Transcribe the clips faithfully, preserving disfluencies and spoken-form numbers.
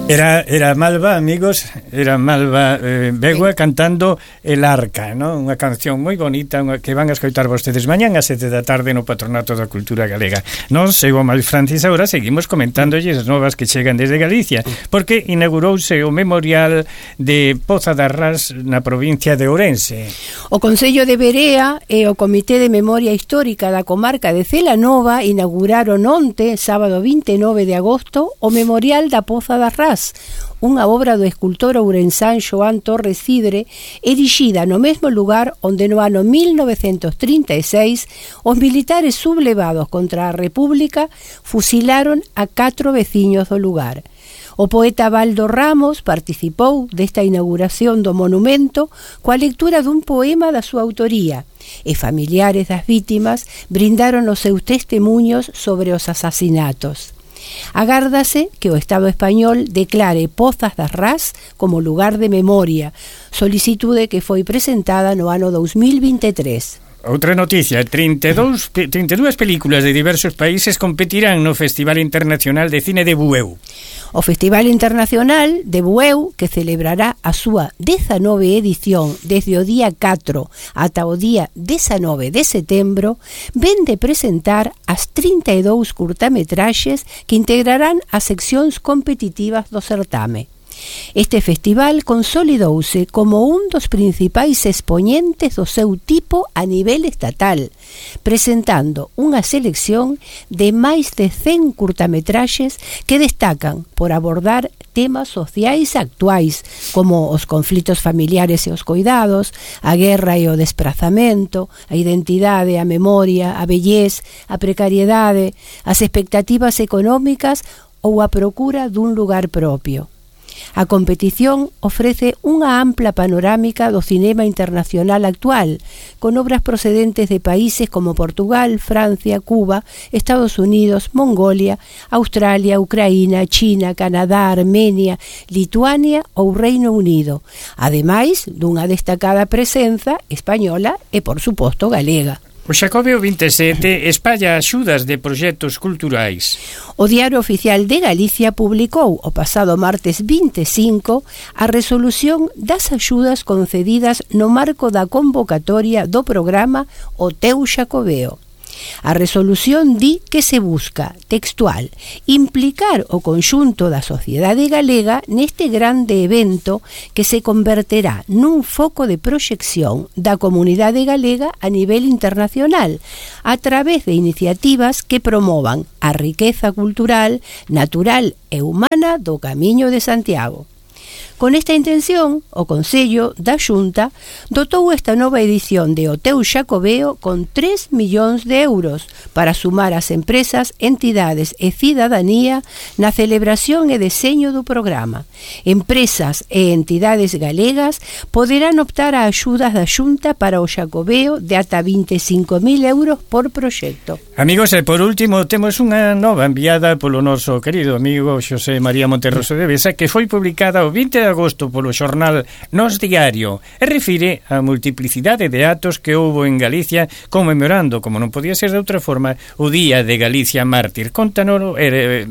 Era, era Malva, amigos, era Malva eh, Begua cantando El Arca, ¿no? Unha canción moi bonita unha que van a escoitar vostedes mañán a sete da tarde no Patronato da Cultura Galega. Nos, eu, Mal Francis, agora seguimos comentándolle as novas que chegan desde Galicia, porque inaugurouse o Memorial de Poza de Arrás na provincia de Ourense. O Concello de Berea e o Comité de Memoria Histórica da comarca de Celanova inauguraron onte, sábado vinte e nove de agosto, o Memorial da Poza de Arrás, unha obra do escultor ourensán Xoán Torres Cidre, erixida no mesmo lugar onde no ano mil novecentos trinta e seis os militares sublevados contra a República fusilaron a catro veciños do lugar. O poeta Baldo Ramos participou desta inauguración do monumento coa lectura dun poema da súa autoría, e familiares das vítimas brindaron os seus testemunhos sobre os asasinatos. Agárdase que o Estado español declare Pozas de Arrás como lugar de memoria, solicitude que foi presentada no ano dos mil vinte e tres. Outra noticia, trinta e dúas películas de diversos países competirán no Festival Internacional de Cine de Bueu. O Festival Internacional de Bueu, que celebrará a súa dezanove edición desde o día catro ata o día dezanove de setembro, ven de presentar as trinta e dous curtametraxes que integrarán as seccións competitivas do certame. Este festival consolidouse como un dos principais expoñentes do seu tipo a nivel estatal, presentando unha selección de máis de cen curtametraxes que destacan por abordar temas sociais actuais, como os conflitos familiares e os coidados, a guerra e o desprazamento, a identidade, a memoria, a vellez, a precariedade, as expectativas económicas ou a procura dun lugar propio. A competición ofrece unha ampla panorámica do cinema internacional actual, con obras procedentes de países como Portugal, Francia, Cuba, Estados Unidos, Mongolia, Australia, Ucraína, China, Canadá, Armenia, Lituania ou Reino Unido, ademais dunha destacada presenza española e, por suposto, galega. O Xacobeo vinte e sete espalla axudas de proxectos culturais. O Diario Oficial de Galicia publicou o pasado martes vinte e cinco a resolución das axudas concedidas no marco da convocatoria do programa O Teu Xacobeo. A resolución di que se busca, textual, implicar o conxunto da sociedade galega neste grande evento que se converterá nun foco de proxección da comunidade galega a nivel internacional, a través de iniciativas que promovan a riqueza cultural, natural e humana do Camiño de Santiago. Con esta intención, o Concello da Xunta dotou esta nova edición de O Teu Xacobeo con tres millóns de euros para sumar as empresas, entidades e cidadanía na celebración e deseño do programa. Empresas e entidades galegas poderán optar a axudas da Xunta para o Xacobeo de ata vinte e cinco mil euros por proxecto. Amigos, e por último temos unha nova enviada polo noso querido amigo Xosé María Monterroso de Besa, que foi publicada o vinte de agosto polo xornal Nós Diario, e refire a multiplicidade de actos que houbo en Galicia conmemorando, como non podía ser de outra forma, o Día de Galicia Mártir. Contanolo eh,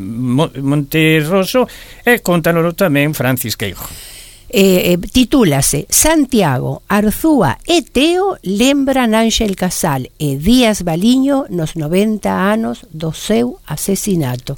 Monterroso e contanolo tamén Francis Queijo. Eh, eh, titúlase Santiago, Arzúa e Teo lembran Ángel Casal e Díaz Baliño nos noventa anos do seu asesinato.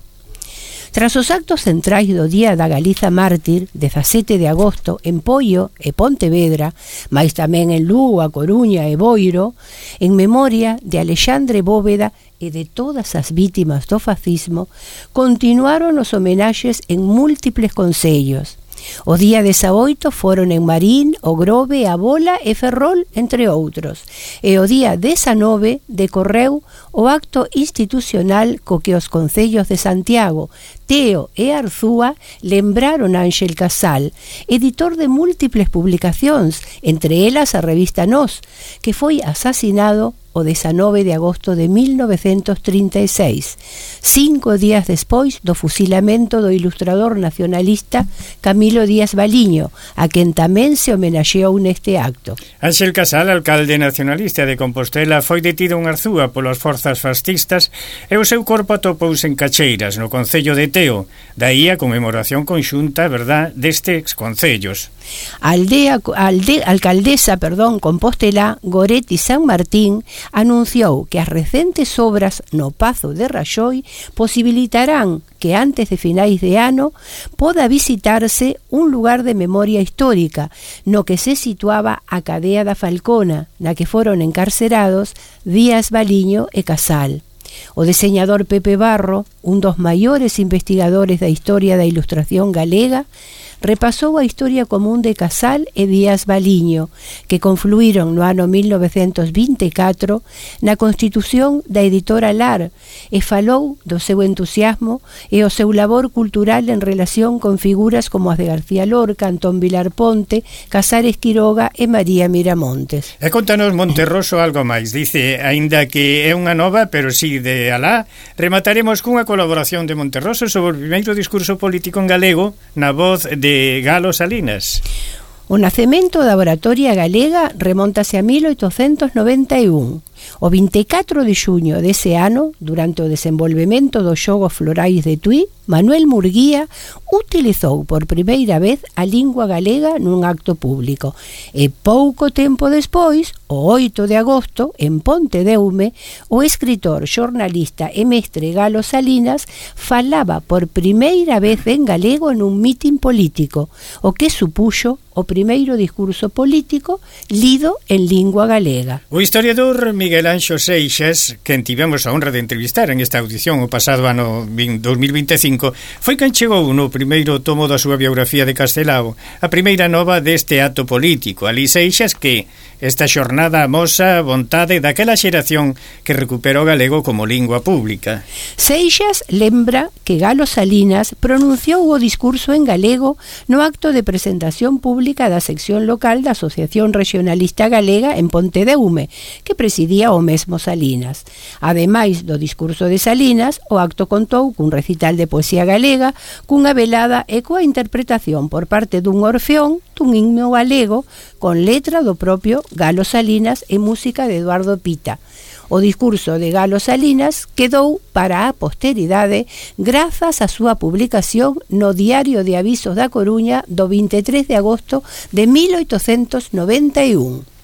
Tras os actos centrais do Día da Galiza Mártir, dezasete de agosto, en Poio e Pontevedra, mais tamén en Lugo, A Coruña e Boiro, en memoria de Alexandre Bóveda e de todas as vítimas do fascismo, continuaron os homenaxes en múltiples concellos. O día dezaoito foron en Marín, O Grove, A Bola e Ferrol, entre outros. E o día dezanove decorreu o acto institucional co que os concellos de Santiago, Teo e Arzúa lembraron a Ángel Casal, editor de múltiples publicacións, entre elas a revista Nós, que foi asasinado o dezanove de agosto de mil novecentos trinta e seis, cinco días despois do fusilamento do ilustrador nacionalista Camilo Díaz Baliño, a quen tamén se homenaxeou neste acto. Ángel Casal, alcalde nacionalista de Compostela, foi detido en Arzúa polas forzas fascistas e o seu corpo atopouse en Cacheiras, no concello de Teo, Mateo. Daí a conmemoración conxunta, verdad, destes concellos. A aldea, alde, alcaldesa, perdón, Compostelá, Goretti San Martín anunciou que as recentes obras no Pazo de Raxoi posibilitarán que antes de finais de ano poda visitarse un lugar de memoria histórica no que se situaba a cadea da Falcona, na que foron encarcerados Díaz Baliño e Casal. O deseñador Pepe Barro, un dos maiores investigadores da historia da ilustración galega, repasou a historia común de Casal e Díaz Baliño, que confluíron no ano mil novecentos vinte e catro na constitución da editora Lar e falou do seu entusiasmo e o seu labor cultural en relación con figuras como as de García Lorca, Antón Vilar Ponte, Casares Quiroga e María Miramontes. E contanos, Monterroso, algo máis. Dice, aínda que é unha nova, pero si de alá, remataremos cunha colaboración de Monterroso sobre o primeiro discurso político en galego na voz de de Galo Salinas. O nacemento da oratoria galega remontase a mil oitocentos noventa e un. O vinte e catro de xuño dese ano, durante o desenvolvemento dos Xogos Florais de Tui, Manuel Murguía utilizou por primeira vez a lingua galega nun acto público e pouco tempo despois, o oito de agosto, en Pontedeume, o escritor, xornalista e mestre Galo Salinas falaba por primeira vez en galego nun mitin político, o que supuxo o primeiro discurso político lido en lingua galega. O historiador Miguel Anxo Seixas, quen tivemos a honra de entrevistar en esta audición o pasado ano dos mil vinte e cinco, foi quen chegou no primeiro tomo da súa biografía de Castelao, a primeira nova deste acto político. Ali Seixas que esta xornada amosa a vontade daquela xeración que recupera o galego como lingua pública. Seixas lembra que Galo Salinas pronunciou o discurso en galego no acto de presentación pública da sección local da Asociación Regionalista Galega en Pontedeume, que presidía o mesmo Salinas. Ademais do discurso de Salinas, o acto contou cun recital de poesía galega, cunha velada e coa interpretación por parte dun orfeón dun himno galego con letra do propio Galo Salinas e música de Eduardo Pita. O discurso de Galo Salinas quedou para a posteridade grazas á súa publicación no Diario de Avisos da Coruña do vinte e tres de agosto de mil oitocentos noventa e un.